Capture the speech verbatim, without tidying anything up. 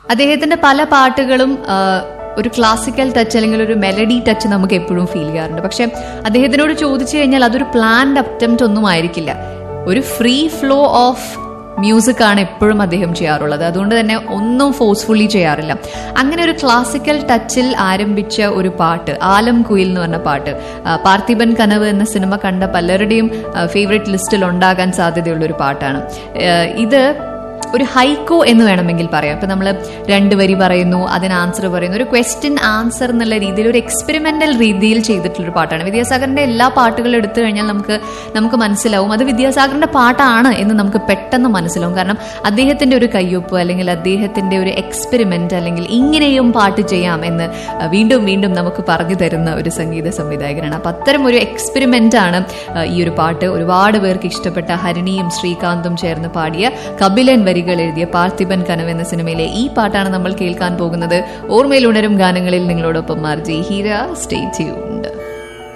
അദ്ദേഹത്തിന്റെ പല പാട്ടുകളും ഒരു ക്ലാസിക്കൽ ടച്ച് അല്ലെങ്കിൽ ഒരു മെലഡി ടച്ച് നമുക്ക് എപ്പോഴും ഫീൽ ചെയ്യാറുണ്ട്. പക്ഷെ അദ്ദേഹത്തിനോട് ചോദിച്ചു കഴിഞ്ഞാൽ അതൊരു പ്ലാൻഡ് അറ്റംപ്റ്റ് ഒന്നും ആയിരിക്കില്ല. ഒരു ഫ്രീ ഫ്ലോ ഓഫ് മ്യൂസിക് ആണ് എപ്പോഴും അദ്ദേഹം ചെയ്യാറുള്ളത്. അതുകൊണ്ട് തന്നെ ഒന്നും ഫോഴ്സ്ഫുള്ളി ചെയ്യാറില്ല. അങ്ങനെ ഒരു ക്ലാസിക്കൽ ടച്ചിൽ ആരംഭിച്ച ഒരു പാട്ട് ആലം കുയിൽ എന്ന് പറഞ്ഞ പാട്ട്, പാർത്ഥിബൻ കനവ് എന്ന സിനിമ കണ്ട പലരുടെയും ഫേവറേറ്റ് ലിസ്റ്റിൽ ഉണ്ടാകാൻ സാധ്യതയുള്ള ഒരു പാട്ടാണ് ഇത്. ഒരു ഹൈക്കോ എന്ന് വേണമെങ്കിൽ പറയാം. ഇപ്പൊ നമ്മൾ രണ്ട് വരി പറയുന്നു, അതിന് ആൻസർ പറയുന്നു, ഒരു ക്വസ്റ്റ്യൻ ആൻസർ എന്നുള്ള രീതിയിൽ ഒരു എക്സ്പെരിമെന്റൽ രീതിയിൽ ചെയ്തിട്ടുള്ളൊരു പാട്ടാണ്. വിദ്യാസാഗറിന്റെ എല്ലാ പാട്ടുകളും എടുത്തു കഴിഞ്ഞാൽ നമുക്ക് നമുക്ക് മനസ്സിലാവും അത് വിദ്യാസാഗറിന്റെ പാട്ടാണ് എന്ന് നമുക്ക് പെട്ടെന്ന് മനസ്സിലാവും. കാരണം അദ്ദേഹത്തിന്റെ ഒരു കയ്യൊപ്പ് അല്ലെങ്കിൽ അദ്ദേഹത്തിന്റെ ഒരു എക്സ്പെരിമെന്റ് അല്ലെങ്കിൽ ഇങ്ങനെയും പാട്ട് ചെയ്യാം എന്ന് വീണ്ടും വീണ്ടും നമുക്ക് പറഞ്ഞു തരുന്ന ഒരു സംഗീത സംവിധായകനാണ്. അപ്പൊ അത്തരം ഒരു എക്സ്പെരിമെന്റ് ആണ് ഈ ഒരു പാട്ട്. ഒരുപാട് പേർക്ക് ഇഷ്ടപ്പെട്ട ഹരിണിയും ശ്രീകാന്തും ചേർന്ന് പാടിയ കപിലൻ വരികൾ എഴുതിയ പാർത്ഥിബൻ കനവ് എന്ന സിനിമയിലെ ഈ പാട്ടാണ് നമ്മൾ കേൾക്കാൻ പോകുന്നത്. ഓർമ്മയിൽ ഉണരും ഗാനങ്ങളിൽ നിങ്ങളോടൊപ്പം ആർജെ ഹീര. Stay tuned.